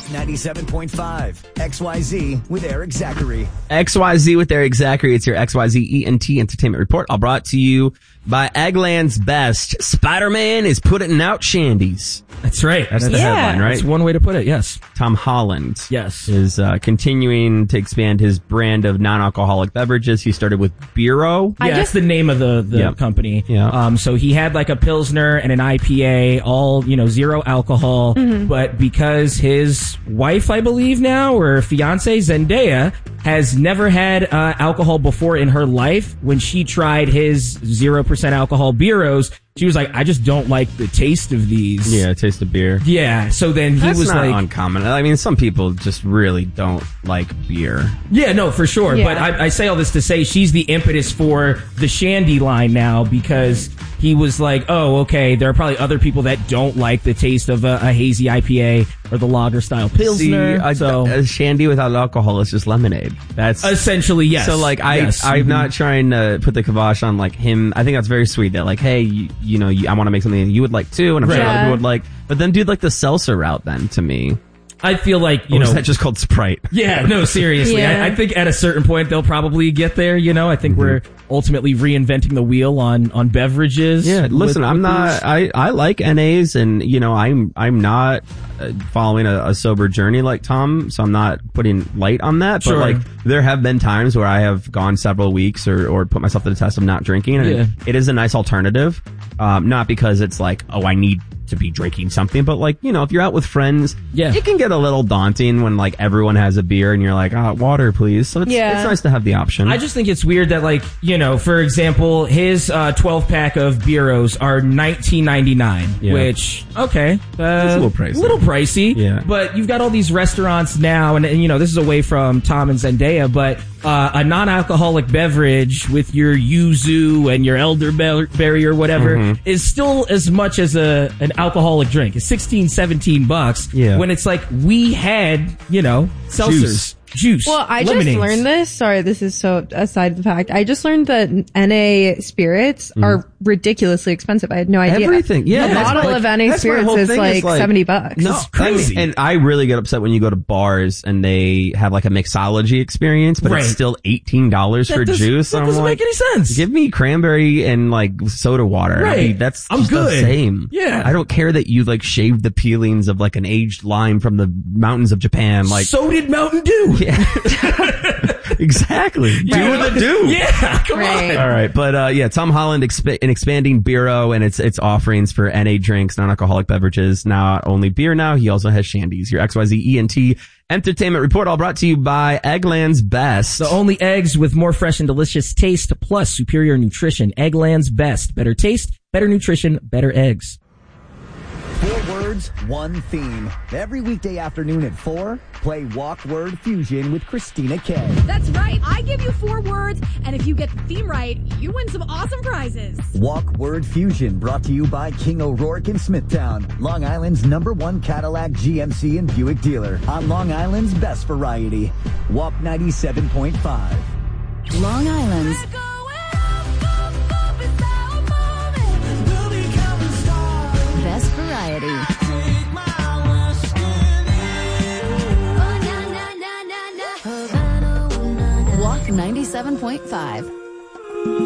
97.5 XYZ with Eric Zachary. XYZ with Eric Zachary. It's your XYZ ENT Entertainment Report. All brought to you by Eggland's Best. Spider-Man is putting out shandies. That's right. That's the headline, right? That's one way to put it, yes. Tom Holland is continuing to expand his brand of non-alcoholic beverages. He started with Biro. That's the name of the company. Yeah. So he had like a Pilsner and an IPA, all, zero alcohol. Mm-hmm. But because his wife, I believe now, or fiance, Zendaya, has never had alcohol before in her life, when she tried his 0% alcohol Biros, she was like, I just don't like the taste of these. Yeah, taste of beer. Yeah, so then he That's was not like... uncommon. I mean, some people just really don't like beer. Yeah, no, for sure. Yeah. But I say all this to say she's the impetus for the Shandy line now, because he was like, oh, okay, there are probably other people that don't like the taste of a hazy IPA or the lager-style Pilsner. A Shandy without alcohol is just lemonade. That's essentially, yes. So, like, I'm not trying to put the kibosh on, like, him. I think that's very sweet that, like, hey, I want to make something that you would like too, and I'm sure other people would like. But then do like the seltzer route then, to me. I feel like, Or is that just called Sprite? Yeah, no, seriously. Yeah. I think at a certain point they'll probably get there, I think we're ultimately reinventing the wheel on beverages. Yeah, listen, I like NAs, and, I'm not following a sober journey like Tom, so I'm not putting light on that. Sure. But, like, there have been times where I have gone several weeks or put myself to the test of not drinking, and it is a nice alternative. Not because it's like, oh, I need to be drinking something, but, like, if you're out with friends, it can get a little daunting when, like, everyone has a beer and you're like, water, please. So it's nice to have the option. I just think it's weird that, like, for example, his 12-pack of Biros are $19.99, which, okay. It's a little pricey. Yeah. But you've got all these restaurants now, and this is away from Tom and Zendaya, but a non-alcoholic beverage with your yuzu and your elderberry or whatever is still as much as an alcoholic drink. It's $16-17 when it's like we had, seltzers. Juice. Well, I lemonades. just learned this. Sorry, this is so aside the fact. I just learned that NA spirits are ridiculously expensive. I had no idea. Everything. Yeah. A bottle of NA spirits is like $70. No, it's crazy. And I really get upset when you go to bars and they have like a mixology experience, but it's still $18 for juice. That doesn't make any sense. Give me cranberry and like soda water. Right. I mean, that's I'm just good. the same. Yeah. I don't care that you like shaved the peelings of like an aged lime from the mountains of Japan. Like, so did Mountain Dew. Yeah. Exactly. Do the do. Yeah, come on. All right, but Tom Holland in expanding Biro and its offerings for NA drinks, non-alcoholic beverages. Not only beer now, he also has shandies. Your XYZ ENT Entertainment Report, all brought to you by Eggland's Best. The only eggs with more fresh and delicious taste plus superior nutrition. Eggland's Best. Better taste, better nutrition, better eggs. 4 words, 1 theme. Every weekday afternoon at 4, play Walk Word Fusion with Christina K. That's right. I give you 4 words, and if you get the theme right, you win some awesome prizes. Walk Word Fusion, brought to you by King O'Rourke in Smithtown, Long Island's #1 Cadillac, GMC, and Buick dealer. On Long Island's best variety. Walk 97.5. Long Island's best variety. Walk 97.5.